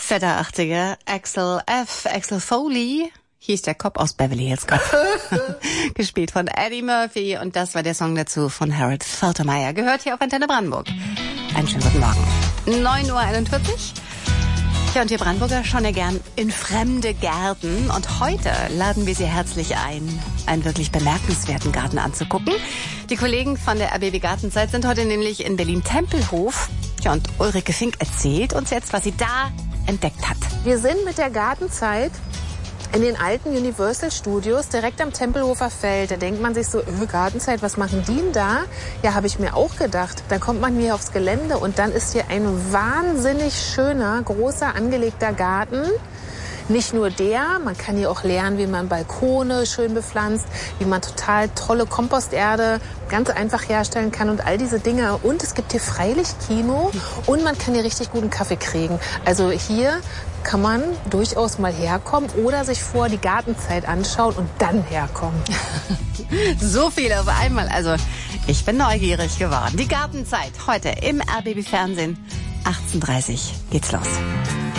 Fetter 80er, Axel Foley hieß der Cop aus Beverly Hills Cop. Gespielt von Eddie Murphy und das war der Song dazu von Harold Faltermeyer. Gehört hier auf Antenne Brandenburg. Einen schönen guten Morgen. 9:41 Uhr. Ja, und wir Brandenburger schauen ja gern in fremde Gärten. Und heute laden wir Sie herzlich ein, einen wirklich bemerkenswerten Garten anzugucken. Die Kollegen von der RBB Gartenzeit sind heute nämlich in Berlin-Tempelhof. Ja, und Ulrike Fink erzählt uns jetzt, was sie da entdeckt hat. Wir sind mit der Gartenzeit in den alten Universal Studios direkt am Tempelhofer Feld. Da denkt man sich so, Gartenzeit, was machen die denn da? Ja, habe ich mir auch gedacht. Dann kommt man hier aufs Gelände und dann ist hier ein wahnsinnig schöner, großer, angelegter Garten. Nicht nur der, man kann hier auch lernen, wie man Balkone schön bepflanzt, wie man total tolle Komposterde ganz einfach herstellen kann und all diese Dinge. Und es gibt hier Freilichtkino und man kann hier richtig guten Kaffee kriegen. Also hier kann man durchaus mal herkommen oder sich vor die Gartenzeit anschauen und dann herkommen. So viel auf einmal. Also ich bin neugierig geworden. Die Gartenzeit heute im RBB Fernsehen. 18:30 geht's los.